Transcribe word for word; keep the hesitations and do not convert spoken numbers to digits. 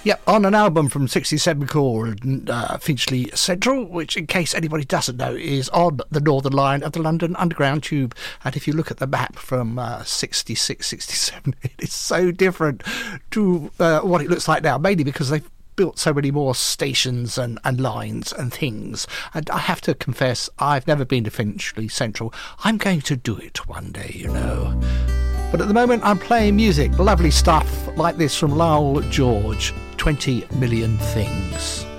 Yep, on an album from sixty-seven called uh, Finchley Central, which, in case anybody doesn't know, is on the Northern Line of the London Underground Tube. And if you look at the map from uh, sixty-six, sixty-seven, it is so different to uh, what it looks like now, mainly because they've built so many more stations and, and lines and things. And I have to confess, I've never been to Finchley Central. I'm going to do it one day, you know. But at the moment, I'm playing music, lovely stuff like this from Lowell George, twenty million Things.